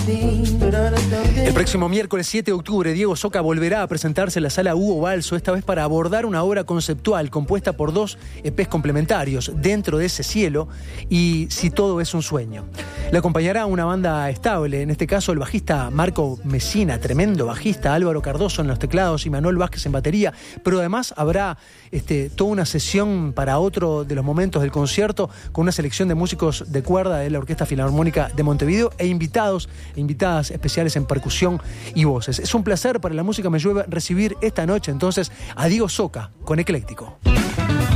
El próximo miércoles 7 de octubre, Diego Soca volverá a presentarse en la Sala Hugo Balso, esta vez para abordar una obra conceptual compuesta por 2 EPs complementarios, Dentro de ese cielo y Si todo es un sueño. Le acompañará una banda estable, en este caso el bajista Marco Messina, tremendo bajista, Álvaro Cardoso en los teclados y Manuel Vázquez en batería, pero además habrá toda una sesión para otro de los momentos del concierto con una selección de músicos de cuerda de la Orquesta Filarmónica de Montevideo e invitados e invitadas especiales en percusión y voces. Es un placer para La Música Me Llueve recibir esta noche entonces a Diego Soca con Ecléctico.